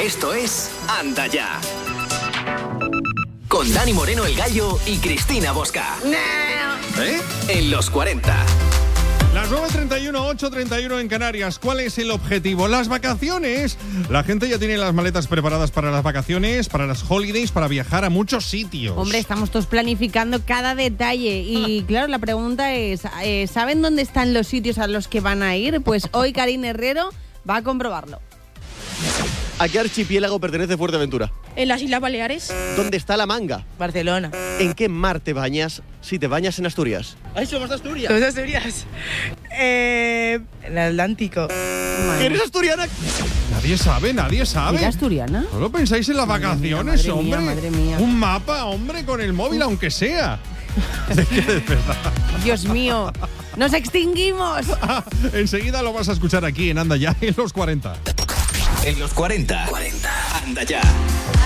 Esto es Anda Ya. Con Dani Moreno el Gallo y Cristina Bosca. En los 40. Las 9:31, 8:31 en Canarias. ¿Cuál es el objetivo? Las vacaciones. La gente ya tiene las maletas preparadas para las vacaciones, para las holidays, para viajar a muchos sitios. Hombre, estamos todos planificando cada detalle. Y claro, la pregunta es, ¿saben dónde están los sitios a los que van a ir? Pues hoy Karina Herrero va a comprobarlo. ¿A qué archipiélago pertenece Fuerteventura? En las Islas Baleares. ¿Dónde está La Manga? Barcelona. ¿En qué mar te bañas si te bañas en Asturias? ¡Ay, somos de Asturias! ¿Somos de Asturias? En el Atlántico. ¿Eres asturiana? Nadie sabe. ¿Era asturiana? Solo pensáis en las vacaciones, hombre. Madre mía. Un mapa, hombre, con el móvil, aunque sea. De verdad. Dios mío, nos extinguimos. Enseguida lo vas a escuchar aquí en Anda Ya en los 40. En los 40. Anda Ya.